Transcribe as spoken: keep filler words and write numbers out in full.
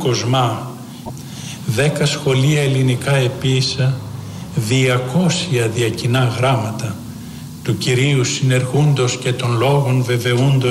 Κοσμά, δέκα σχολεία ελληνικά επίσα, διακόσια διακοινά γράμματα, του Κυρίου συνεργούντος και των λόγων βεβαιούντος